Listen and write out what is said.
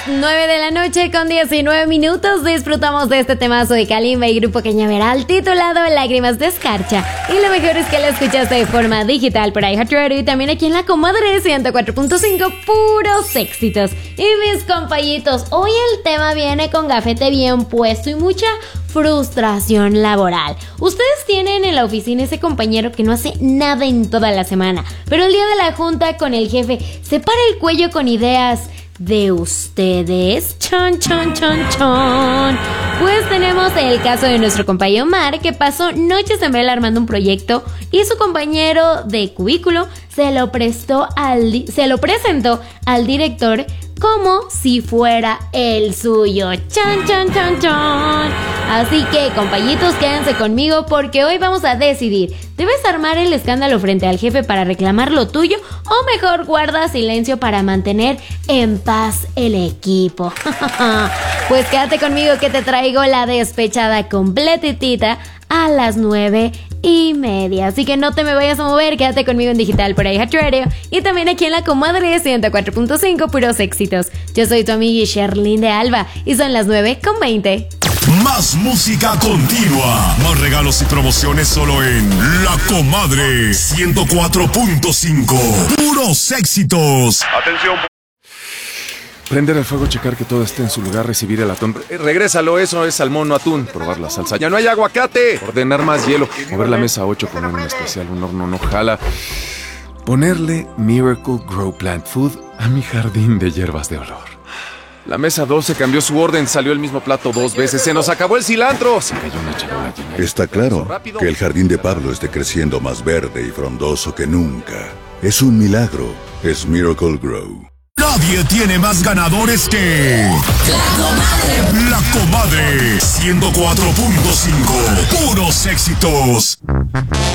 9 de la noche con 19 minutos disfrutamos de este temazo de Kalimba y Grupo Cañaveral titulado Lágrimas de Escarcha. Y lo mejor es que lo escuchaste de forma digital por iHeartRadio y también aquí en La Comadre 104.5, puros éxitos. Y mis compañitos, hoy el tema viene con gafete bien puesto y mucha frustración laboral. Ustedes tienen en la oficina ese compañero que no hace nada en toda la semana, pero el día de la junta con el jefe se para el cuello con ideas de ustedes. Chon, chon, chon, chon. Pues tenemos el caso de nuestro compañero Omar, que pasó noches en vela armando un proyecto y su compañero de cubículo se lo presentó al director como si fuera el suyo. Chan, chan, chan, chan. Así que, compañitos, quédense conmigo porque hoy vamos a decidir: ¿debes armar el escándalo frente al jefe para reclamar lo tuyo o mejor guarda silencio para mantener en paz el equipo? Pues quédate conmigo que te traigo la despechada completitita a las 9:30. Así que no te me vayas a mover, quédate conmigo en digital por iHeartRadio y también aquí en La Comadre 104.5, puros éxitos. Yo soy tu amiga Sherlyn de Alba y son las 9:20. Más música continua, más regalos y promociones solo en La Comadre 104.5, puros éxitos. Atención. Prender el fuego, checar que todo esté en su lugar, recibir el atún. Regrésalo, eso es salmón, no atún. Probar la salsa. ¡Ya no hay aguacate! Ordenar más hielo. Mover la mesa 8, poner un especial, un horno no jala. Ponerle Miracle Grow Plant Food a mi jardín de hierbas de olor. La mesa 12 cambió su orden, salió el mismo plato 2 veces. ¡Se nos acabó el cilantro! Se cayó una charola llena. Está claro que el jardín de Pablo esté creciendo más verde y frondoso que nunca. Es un milagro. Es Miracle Grow. Nadie tiene más ganadores que La Comadre 104.5, puros éxitos.